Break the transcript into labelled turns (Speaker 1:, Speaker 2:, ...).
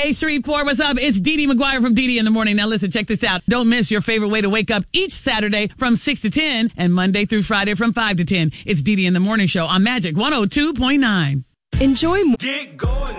Speaker 1: Hey, Shreveport, what's up? It's Dee Dee McGuire from Dee Dee in the Morning. Now listen, check this out. Don't miss your favorite way to wake up each Saturday from 6 to 10 and Monday through Friday from 5 to 10. It's Dee Dee in the Morning Show on Magic 102.9.
Speaker 2: Enjoy.
Speaker 3: Get going.